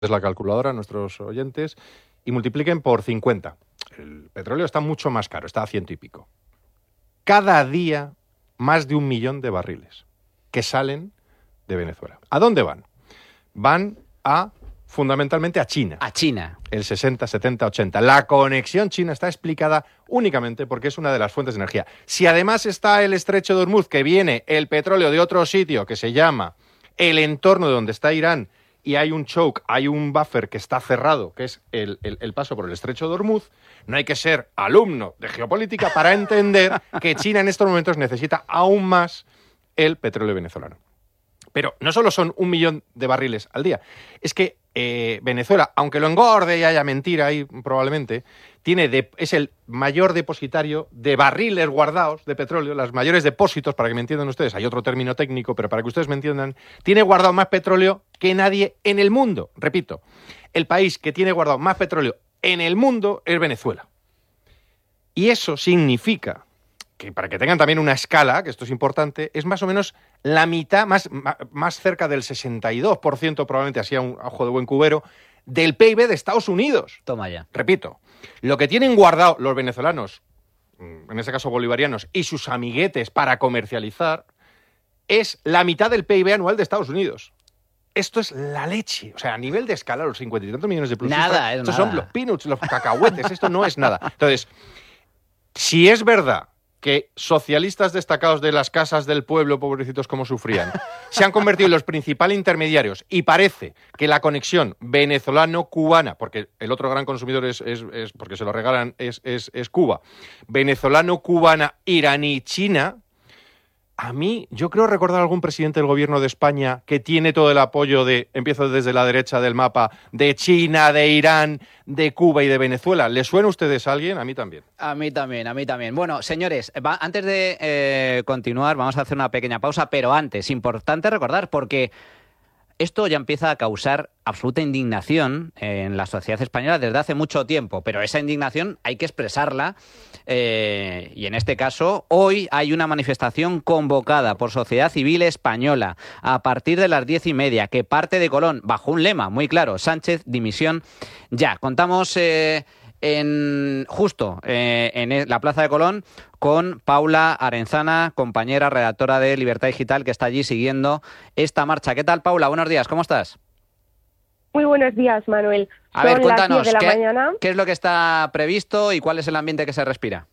la calculadora a nuestros oyentes y multipliquen por 50. El petróleo está mucho más caro, está a 100 y pico. Cada día más de 1 millón de barriles que salen de Venezuela. ¿A dónde van? Van fundamentalmente a China. A China. El 60, 70, 80. La conexión china está explicada únicamente porque es una de las fuentes de energía. Si además está el estrecho de Hormuz, que viene el petróleo de otro sitio que se llama el entorno de donde está Irán, y hay un choke, hay un buffer que está cerrado, que es el paso por el estrecho de Hormuz, no hay que ser alumno de geopolítica para entender que China en estos momentos necesita aún más el petróleo venezolano. Pero no solo son 1 millón de barriles al día, es que Venezuela, aunque lo engorde y haya mentira ahí probablemente, es el mayor depositario de barriles guardados de petróleo, los mayores depósitos, para que me entiendan ustedes, hay otro término técnico, pero para que ustedes me entiendan, tiene guardado más petróleo que nadie en el mundo. Repito, el país que tiene guardado más petróleo en el mundo es Venezuela. Y eso significa que, para que tengan también una escala, que esto es importante, es más o menos la mitad, más cerca del 62%, probablemente así a ojo de buen cubero, del PIB de Estados Unidos. Toma ya. Repito, lo que tienen guardado los venezolanos, en este caso bolivarianos, y sus amiguetes para comercializar, es la mitad del PIB anual de Estados Unidos. Esto es la leche. O sea, a nivel de escala, los 50 y tantos millones de plusistas, nada, estos son los peanuts, los cacahuetes, esto no es nada. Entonces, si es verdad que socialistas destacados de las casas del pueblo, pobrecitos como sufrían, se han convertido en los principales intermediarios y parece que la conexión venezolano-cubana, porque el otro gran consumidor es porque se lo regalan, es Cuba, venezolano-cubana, iraní-china. A mí, yo creo recordar algún presidente del gobierno de España que tiene todo el apoyo empiezo desde la derecha del mapa, de China, de Irán, de Cuba y de Venezuela. ¿Les suena a ustedes a alguien? A mí también. A mí también. Bueno, señores, antes de continuar, vamos a hacer una pequeña pausa, pero antes, importante recordar, porque esto ya empieza a causar absoluta indignación en la sociedad española desde hace mucho tiempo, pero esa indignación hay que expresarla y en este caso hoy hay una manifestación convocada por Sociedad Civil Española a partir de las 10:30 que parte de Colón bajo un lema muy claro: Sánchez, dimisión ya. Contamos en la Plaza de Colón con Paula Arenzana, compañera redactora de Libertad Digital, que está allí siguiendo esta marcha. ¿Qué tal, Paula? Buenos días, ¿cómo estás? Muy buenos días, Manuel. A ver, cuéntanos, las 10 de la mañana. ¿Qué es lo que está previsto y cuál es el ambiente que se respira?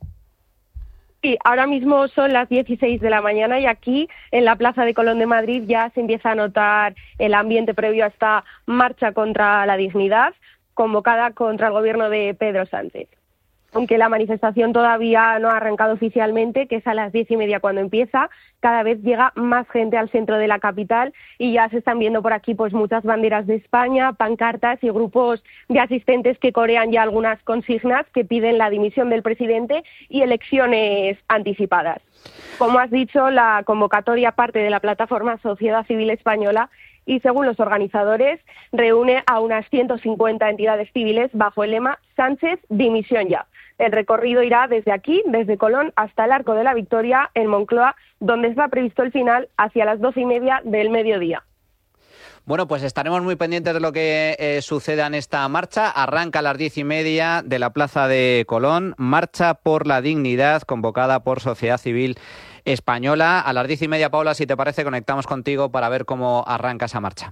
Sí, ahora mismo son las 16 de la mañana y aquí en la Plaza de Colón de Madrid ya se empieza a notar el ambiente previo a esta marcha contra la dignidad, convocada contra el gobierno de Pedro Sánchez. Aunque la manifestación todavía no ha arrancado oficialmente, que es a las 10:30 cuando empieza, cada vez llega más gente al centro de la capital y ya se están viendo por aquí pues muchas banderas de España, pancartas y grupos de asistentes que corean ya algunas consignas que piden la dimisión del presidente y elecciones anticipadas. Como has dicho, la convocatoria parte de la plataforma Sociedad Civil Española y, según los organizadores, reúne a unas 150 entidades civiles bajo el lema Sánchez, dimisión ya. El recorrido irá desde aquí, desde Colón, hasta el Arco de la Victoria, en Moncloa, donde está previsto el final hacia las 12:30 del mediodía. Bueno, pues estaremos muy pendientes de lo que suceda en esta marcha. Arranca a las 10:30 de la Plaza de Colón, Marcha por la Dignidad, convocada por Sociedad Civil Española. A las 10:30, Paula, si te parece, conectamos contigo para ver cómo arranca esa marcha.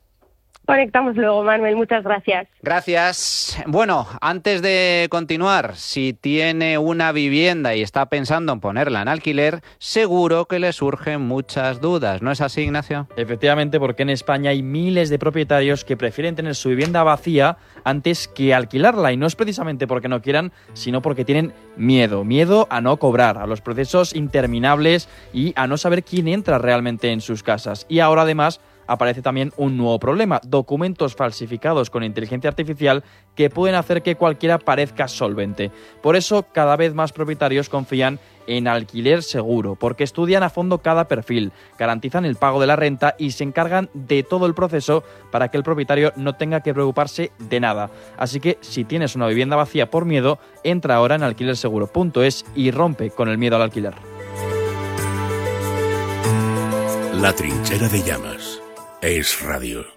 Conectamos luego, Manuel. Muchas gracias. Gracias. Bueno, antes de continuar, si tiene una vivienda y está pensando en ponerla en alquiler, seguro que le surgen muchas dudas. ¿No es así, Ignacio? Efectivamente, porque en España hay miles de propietarios que prefieren tener su vivienda vacía antes que alquilarla. Y no es precisamente porque no quieran, sino porque tienen miedo. Miedo a no cobrar, a los procesos interminables y a no saber quién entra realmente en sus casas. Y ahora, además, aparece también un nuevo problema: documentos falsificados con inteligencia artificial que pueden hacer que cualquiera parezca solvente. Por eso, cada vez más propietarios confían en Alquiler Seguro, porque estudian a fondo cada perfil, garantizan el pago de la renta y se encargan de todo el proceso para que el propietario no tenga que preocuparse de nada. Así que, si tienes una vivienda vacía por miedo, entra ahora en alquilerseguro.es y rompe con el miedo al alquiler. La Trinchera de Llamas. Es Radio.